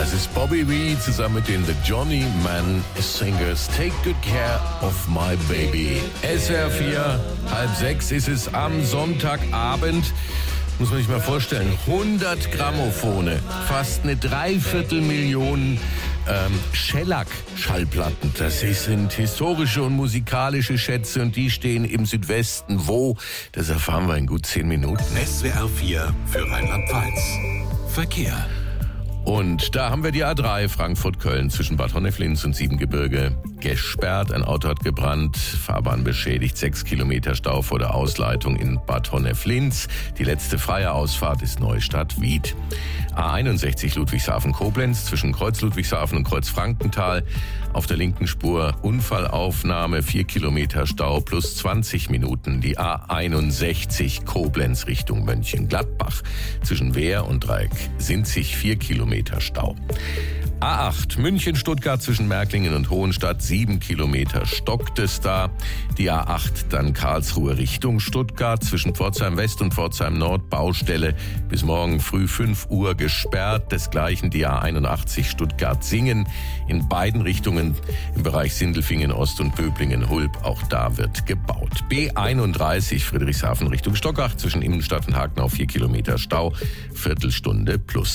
Das ist Bobby Vee zusammen mit den The Johnny Man Singers. Take good care of my baby. SWR 4, 5:30 ist es am Sonntagabend. Muss man sich mal vorstellen, 100 Grammophone, fast eine Dreiviertelmillion Shellac-Schallplatten. Das sind historische und musikalische Schätze und die stehen im Südwesten. Wo? Das erfahren wir in gut 10 Minuten. SWR 4 für Rheinland-Pfalz. Verkehr. Und da haben wir die A3 Frankfurt-Köln zwischen Bad Honnef-Linz und Siebengebirge gesperrt. Ein Auto hat gebrannt, Fahrbahn beschädigt, 6 Kilometer Stau vor der Ausleitung in Bad Honnef-Linz. Die letzte freie Ausfahrt ist Neustadt-Wied. A61 Ludwigshafen-Koblenz zwischen Kreuz Ludwigshafen und Kreuz Frankenthal. Auf der linken Spur Unfallaufnahme, 4 Kilometer Stau plus 20 Minuten. Die A61 Koblenz Richtung Mönchengladbach. Zwischen Wehr und Dreieck Sinzig 4 Kilometer Stau. A8 München-Stuttgart zwischen Märklingen und Hohenstadt, 7 Kilometer stockt es da. Die A8 dann Karlsruhe Richtung Stuttgart zwischen Pforzheim West und Pforzheim Nord, Baustelle bis morgen früh 5 Uhr gesperrt. Desgleichen die A81 Stuttgart-Singen in beiden Richtungen im Bereich Sindelfingen Ost und Böblingen-Hulb. Auch da wird gebaut. B31 Friedrichshafen Richtung Stockach zwischen Innenstadt und Hagenau, 4 Kilometer Stau, Viertelstunde plus.